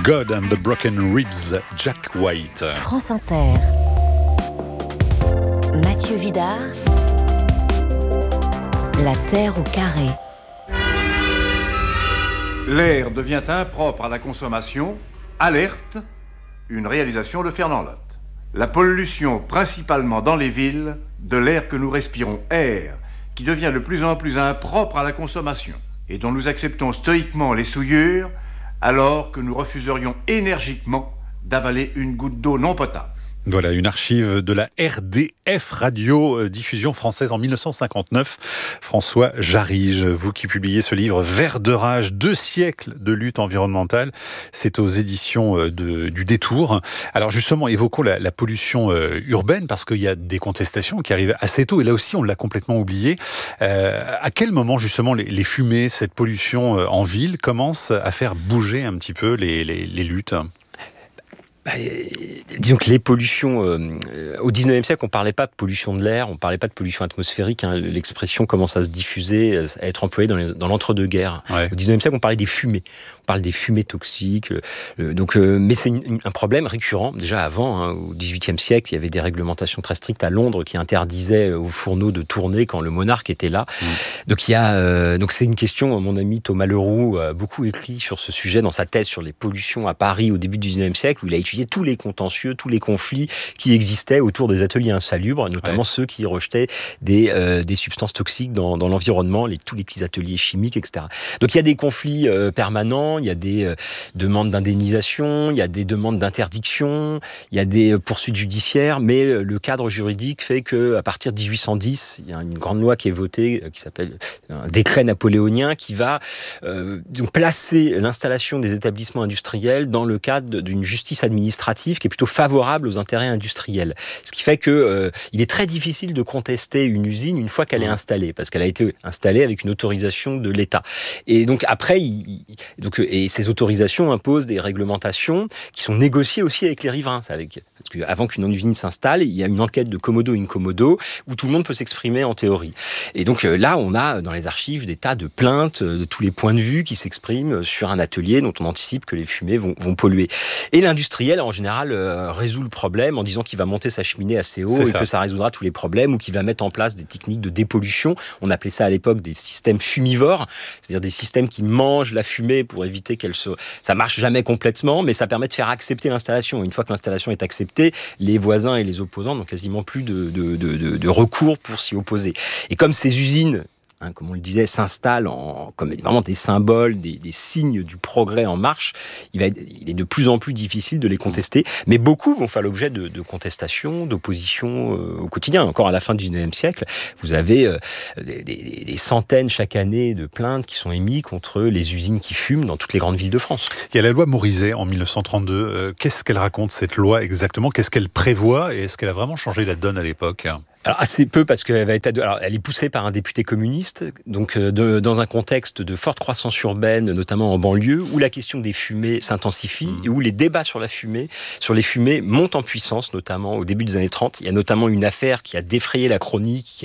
God and the Broken Ribs, Jack White. France Inter. Mathieu Vidard. La Terre au carré. L'air devient impropre à la consommation. Alerte, une réalisation de Fernand Lotte. La pollution, principalement dans les villes, de l'air que nous respirons, air qui devient de plus en plus impropre à la consommation et dont nous acceptons stoïquement les souillures alors que nous refuserions énergiquement d'avaler une goutte d'eau non potable. Voilà, une archive de la RDF, Radio Diffusion Française en 1959. François Jarige, vous qui publiez ce livre Vert de rage, 2 siècles de lutte environnementale, c'est aux éditions du Détour. Alors justement, évoquons la pollution urbaine, parce qu'il y a des contestations qui arrivent assez tôt, et là aussi on l'a complètement oublié. À quel moment justement les fumées, cette pollution en ville, commencent à faire bouger un petit peu les luttes ? Disons que les pollutions, au 19e siècle, on parlait pas de pollution de l'air, on parlait pas de pollution atmosphérique, hein. L'expression commence à se diffuser, à être employée dans l'entre-deux-guerres. Ouais. Au 19e siècle, on parlait des fumées. On parle des fumées toxiques. Mais c'est un problème récurrent. Déjà avant, hein, au 18e siècle, il y avait des réglementations très strictes à Londres qui interdisaient aux fourneaux de tourner quand le monarque était là. Donc c'est une question, mon ami Thomas Leroux a beaucoup écrit sur ce sujet dans sa thèse sur les pollutions à Paris au début du 19e siècle, où il a étudié tous les contentieux, tous les conflits qui existaient autour des ateliers insalubres, notamment ceux qui rejetaient des substances toxiques dans l'environnement, tous les petits ateliers chimiques, etc. Donc il y a des conflits permanents, il y a des demandes d'indemnisation, il y a des demandes d'interdiction, il y a des poursuites judiciaires, mais le cadre juridique fait qu'à partir de 1810, il y a une grande loi qui est votée, qui s'appelle un décret napoléonien, qui va donc placer l'installation des établissements industriels dans le cadre d'une justice administrative qui est plutôt favorable aux intérêts industriels. Ce qui fait que il est très difficile de contester une usine une fois qu'elle est installée, parce qu'elle a été installée avec une autorisation de l'État. Et donc après, et ces autorisations imposent des réglementations qui sont négociées aussi avec les riverains. Parce qu'avant qu'une usine s'installe, il y a une enquête de commodo in commodo où tout le monde peut s'exprimer en théorie. Et donc là, on a dans les archives des tas de plaintes de tous les points de vue qui s'expriment sur un atelier dont on anticipe que les fumées vont polluer. Et l'industriel, en général, résout le problème en disant qu'il va monter sa cheminée assez haut que ça résoudra tous les problèmes, ou qu'il va mettre en place des techniques de dépollution. On appelait ça à l'époque des systèmes fumivores, c'est-à-dire des systèmes qui mangent la fumée pour éviter ça marche jamais complètement, mais ça permet de faire accepter l'installation. Une fois que l'installation est acceptée, les voisins et les opposants n'ont quasiment plus de recours pour s'y opposer. Et comme ces usines, comme on le disait, s'installent comme vraiment des symboles, des signes du progrès en marche, il est de plus en plus difficile de les contester. Mais beaucoup vont faire l'objet de contestations, d'oppositions au quotidien. Encore à la fin du 19e siècle, vous avez des centaines chaque année de plaintes qui sont émises contre les usines qui fument dans toutes les grandes villes de France. Il y a la loi Morizet en 1932. Qu'est-ce qu'elle raconte, cette loi, exactement ? Qu'est-ce qu'elle prévoit ? Et est-ce qu'elle a vraiment changé la donne à l'époque ? Alors assez peu, parce qu'elle elle est poussée par un député communiste, donc dans un contexte de forte croissance urbaine, notamment en banlieue, où la question des fumées s'intensifie et où les débats sur les fumées montent en puissance, notamment au début des années 30. Il y a notamment une affaire qui a défrayé la chronique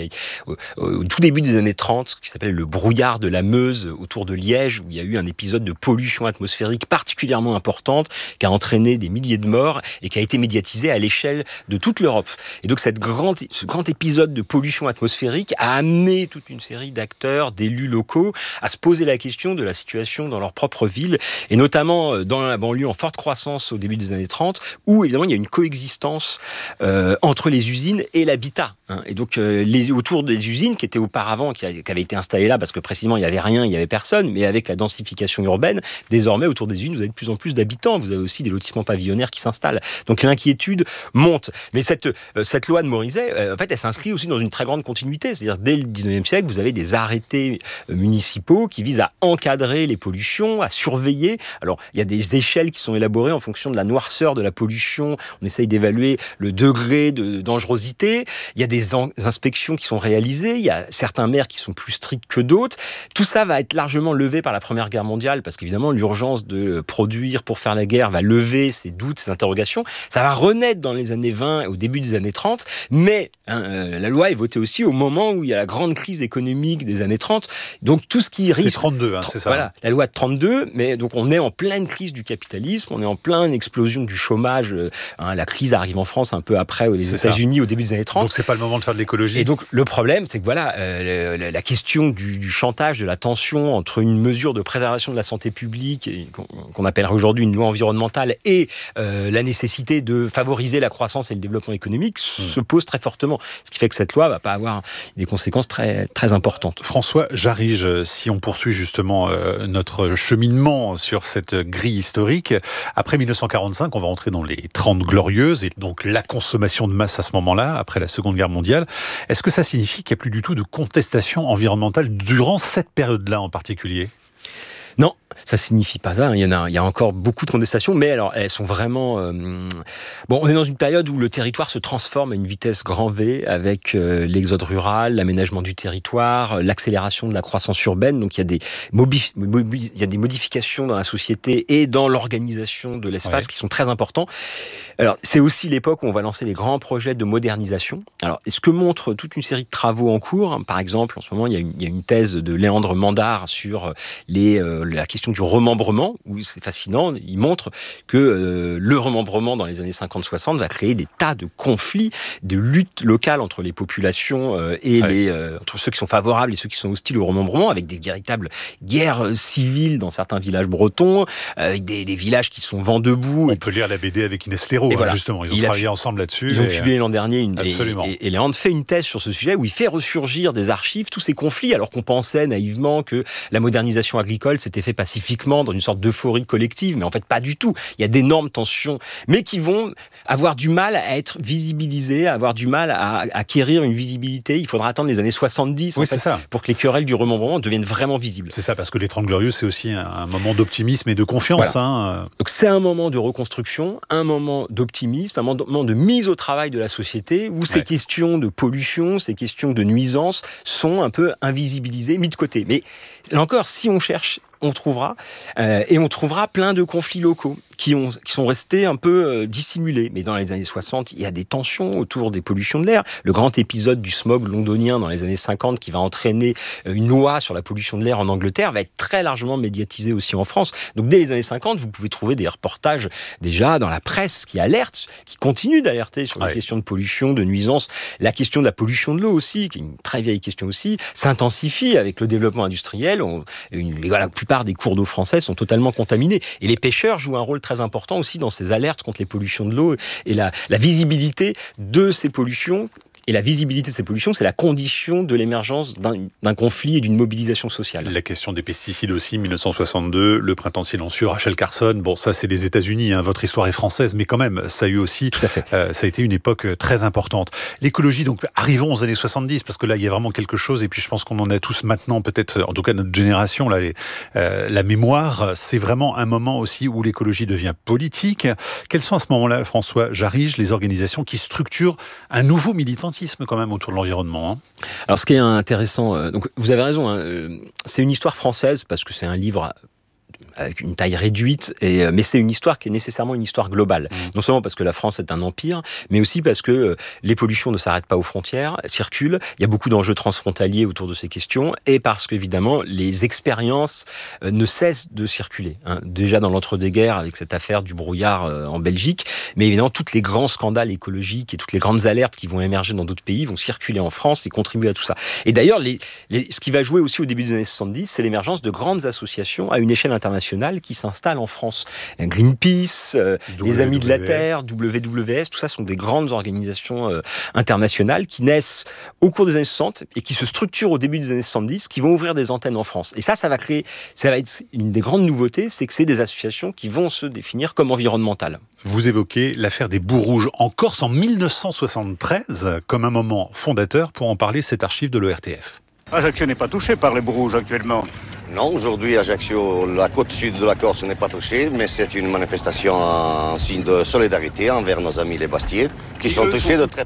au tout début des années 30, qui s'appelle le brouillard de la Meuse autour de Liège, où il y a eu un épisode de pollution atmosphérique particulièrement importante, qui a entraîné des milliers de morts et qui a été médiatisé à l'échelle de toute l'Europe. Et donc ce grand épisode de pollution atmosphérique a amené toute une série d'acteurs, d'élus locaux, à se poser la question de la situation dans leur propre ville, et notamment dans la banlieue en forte croissance au début des années 30, où évidemment il y a une coexistence entre les usines et l'habitat. Et donc autour des usines qui étaient auparavant, qui avaient été installées là parce que précisément il n'y avait rien, il n'y avait personne, mais avec la densification urbaine, désormais autour des usines vous avez de plus en plus d'habitants, vous avez aussi des lotissements pavillonnaires qui s'installent. Donc l'inquiétude monte. Mais cette loi de Morizet, en fait, elle s'inscrit aussi dans une très grande continuité. C'est-à-dire, dès le 19e siècle, vous avez des arrêtés municipaux qui visent à encadrer les pollutions, à surveiller. Alors, il y a des échelles qui sont élaborées en fonction de la noirceur de la pollution. On essaye d'évaluer le degré de dangerosité. Il y a des inspections qui sont réalisées, il y a certains maires qui sont plus stricts que d'autres. Tout ça va être largement levé par la Première Guerre mondiale, parce qu'évidemment, l'urgence de produire pour faire la guerre va lever ces doutes, ces interrogations. Ça va renaître dans les années 20 et au début des années 30, mais la loi est votée aussi au moment où il y a la grande crise économique des années 30. Donc tout ce qui risque... C'est 32, c'est ça. Voilà, la loi de 32, mais donc on est en pleine crise du capitalisme, on est en pleine explosion du chômage. La crise arrive en France un peu après aux États-Unis au début des années 30. Donc c'est pas le moment de faire de l'écologie. Et donc le problème, c'est que voilà, la question du chantage, de la tension entre une mesure de préservation de la santé publique, qu'on appellerait aujourd'hui une loi environnementale, et la nécessité de favoriser la croissance et le développement économique se pose très fortement. Ce qui fait que cette loi va pas avoir des conséquences très, très importantes. François Jarige, si on poursuit justement notre cheminement sur cette grille historique, après 1945, on va entrer dans les 30 glorieuses, et donc la consommation de masse à ce moment-là, après la Seconde Guerre mondiale. Est-ce que ça signifie qu'il n'y a plus du tout de contestation environnementale durant cette période-là en particulier ? Non, ça signifie pas ça. Il y a encore beaucoup de contestations, mais alors elles sont vraiment... Bon, on est dans une période où le territoire se transforme à une vitesse grand V, avec l'exode rural, l'aménagement du territoire, l'accélération de la croissance urbaine. Donc il y a des modifications dans la société et dans l'organisation de l'espace qui sont très importants. Alors c'est aussi l'époque où on va lancer les grands projets de modernisation. Alors, ce que montre toute une série de travaux en cours, par exemple, en ce moment, il y a une thèse de Léandre Mandard sur la question du remembrement, où c'est fascinant. Il montre que le remembrement dans les années 50-60 va créer des tas de conflits, de luttes locales entre les populations entre ceux qui sont favorables et ceux qui sont hostiles au remembrement, avec des véritables guerres civiles dans certains villages bretons, avec des villages qui sont vent debout. On peut lire la BD avec Inès Léraud, justement. Ils ont travaillé ensemble là-dessus. Ils ont publié l'an dernier et Léandre fait une thèse sur ce sujet où il fait ressurgir des archives tous ces conflits, alors qu'on pensait naïvement que la modernisation agricole s'était fait pacifiquement dans une sorte d'euphorie collective, mais en fait pas du tout. Il y a d'énormes tensions, mais qui vont avoir du mal à être visibilisées, à avoir du mal à acquérir une visibilité. Il faudra attendre les années 70 pour que les querelles du remembrement deviennent vraiment visibles. C'est ça, parce que les 30 Glorieuses, c'est aussi un moment d'optimisme et de confiance. Voilà. Donc c'est un moment de reconstruction, un moment d'optimisme, un moment de mise au travail de la société, où ces questions de pollution, ces questions de nuisance sont un peu invisibilisées, mises de côté. Mais là encore, si on cherche, on trouvera plein de conflits locaux qui sont restés un peu dissimulés. Mais dans les années 60, il y a des tensions autour des pollutions de l'air. Le grand épisode du smog londonien dans les années 50 qui va entraîner une loi sur la pollution de l'air en Angleterre va être très largement médiatisé aussi en France. Donc dès les années 50, vous pouvez trouver des reportages déjà dans la presse qui alertent, qui continuent d'alerter sur les questions de pollution, de nuisance. La question de la pollution de l'eau aussi, qui est une très vieille question aussi, s'intensifie avec le développement industriel. La plupart des cours d'eau français sont totalement contaminés. Et les pêcheurs jouent un rôle très important aussi dans ces alertes contre les pollutions de l'eau et la visibilité de ces pollutions. Et la visibilité de ces pollutions, c'est la condition de l'émergence d'un conflit et d'une mobilisation sociale. La question des pesticides aussi, 1962, le printemps silencieux, Rachel Carson. Bon, ça c'est les États-Unis, votre histoire est française, mais quand même, ça a eu aussi, tout à fait. Ça a été une époque très importante. L'écologie, donc arrivons aux années 70, parce que là il y a vraiment quelque chose, et puis je pense qu'on en a tous maintenant, peut-être, en tout cas notre génération, là, la mémoire, c'est vraiment un moment aussi où l'écologie devient politique. Quels sont à ce moment-là, François Jarige, les organisations qui structurent un nouveau militantisme quand même autour de l'environnement. Alors ce qui est intéressant, donc vous avez raison, c'est une histoire française parce que c'est un livre avec une taille réduite, mais c'est une histoire qui est nécessairement une histoire globale. Non seulement parce que la France est un empire, mais aussi parce que les pollutions ne s'arrêtent pas aux frontières, circulent, il y a beaucoup d'enjeux transfrontaliers autour de ces questions, et parce qu'évidemment, les expériences ne cessent de circuler. Déjà dans l'entre-deux-guerres, avec cette affaire du brouillard en Belgique, mais évidemment, tous les grands scandales écologiques et toutes les grandes alertes qui vont émerger dans d'autres pays vont circuler en France et contribuer à tout ça. Et d'ailleurs, ce qui va jouer aussi au début des années 70, c'est l'émergence de grandes associations à une échelle internationale qui s'installent en France. Greenpeace, les Amis de la Terre, WWF, tout ça sont des grandes organisations internationales qui naissent au cours des années 60 et qui se structurent au début des années 70, qui vont ouvrir des antennes en France. Et ça va être une des grandes nouveautés, c'est que c'est des associations qui vont se définir comme environnementales. Vous évoquez l'affaire des boues rouges en Corse en 1973 comme un moment fondateur. Pour en parler, cette archive de l'ORTF. Ajaccio n'est pas touché par les boues rouges actuellement. Non, aujourd'hui, Ajaccio, la côte sud de la Corse n'est pas touchée, mais c'est une manifestation en signe de solidarité envers nos amis les Bastiais, qui sont touchés de très près.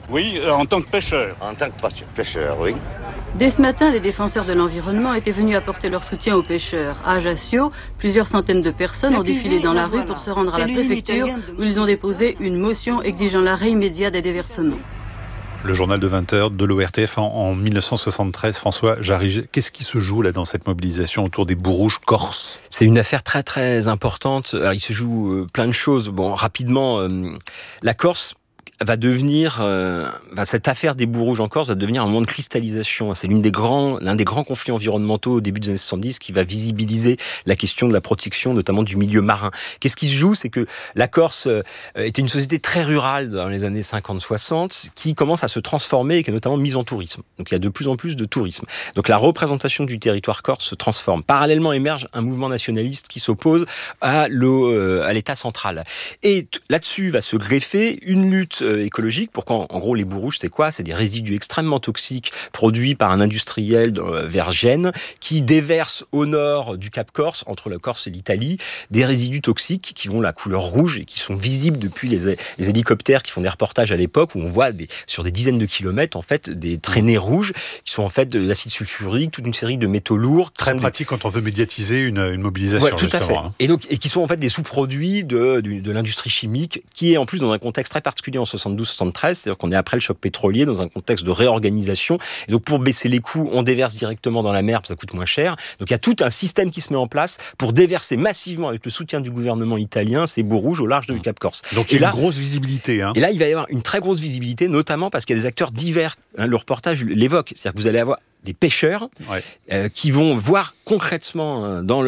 Oui, en tant que pêcheur. En tant que pêcheur, oui. Dès ce matin, les défenseurs de l'environnement étaient venus apporter leur soutien aux pêcheurs. À Ajaccio, plusieurs centaines de personnes ont défilé dans la rue pour se rendre à la préfecture où ils ont déposé une motion exigeant l'arrêt immédiat des déversements. Le journal de 20h de l'ORTF en 1973, François Jarige. Qu'est-ce qui se joue là dans cette mobilisation autour des Bourouges corses ? C'est une affaire très très importante. Alors, il se joue plein de choses. Bon, rapidement, la Corse va devenir, cette affaire des Bourouges en Corse va devenir un moment de cristallisation. C'est l'un des grands conflits environnementaux au début des années 70 qui va visibiliser la question de la protection, notamment du milieu marin. Qu'est-ce qui se joue ? C'est que la Corse était une société très rurale dans les années 50-60 qui commence à se transformer et qui est notamment mise en tourisme. Donc il y a de plus en plus de tourisme. Donc la représentation du territoire corse se transforme. Parallèlement émerge un mouvement nationaliste qui s'oppose à l'État central. Et là-dessus va se greffer une lutte écologique. Pourquoi, en gros, les Bourouges, c'est quoi ? C'est des résidus extrêmement toxiques produits par un industriel vers Gênes qui déverse au nord du Cap Corse, entre la Corse et l'Italie, des résidus toxiques qui ont la couleur rouge et qui sont visibles depuis les hélicoptères qui font des reportages à l'époque où on voit sur des dizaines de kilomètres en fait des traînées rouges qui sont en fait de l'acide sulfurique, toute une série de métaux lourds. Très pratique quand on veut médiatiser une mobilisation. Ouais, tout à fait. Et qui sont en fait des sous-produits de l'industrie chimique qui est en plus dans un contexte très particulier en 72-73, c'est-à-dire qu'on est après le choc pétrolier dans un contexte de réorganisation. Et donc pour baisser les coûts, on déverse directement dans la mer parce que ça coûte moins cher. Donc il y a tout un système qui se met en place pour déverser massivement avec le soutien du gouvernement italien ces Bourouges au large du Cap Corse. Donc il y a une grosse visibilité. Et là, il va y avoir une très grosse visibilité, notamment parce qu'il y a des acteurs divers. Le reportage l'évoque. C'est-à-dire que vous allez avoir des pêcheurs qui vont voir concrètement dans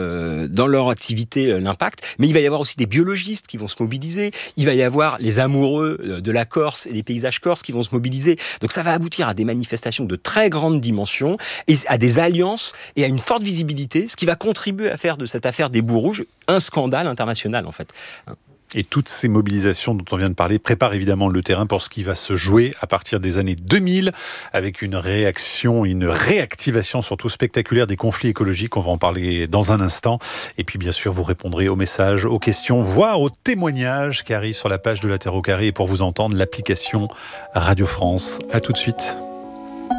leur activité l'impact, mais il va y avoir aussi des biologistes qui vont se mobiliser, il va y avoir les amoureux de la Corse et des paysages corses qui vont se mobiliser. Donc ça va aboutir à des manifestations de très grande dimension et à des alliances et à une forte visibilité, ce qui va contribuer à faire de cette affaire des Bourouges un scandale international en fait. Et toutes ces mobilisations dont on vient de parler préparent évidemment le terrain pour ce qui va se jouer à partir des années 2000 avec une réactivation surtout spectaculaire des conflits écologiques. On va en parler dans un instant. Et puis bien sûr, vous répondrez aux messages, aux questions, voire aux témoignages qui arrivent sur la page de La Terre au Carré et pour vous entendre, l'application Radio France. À tout de suite.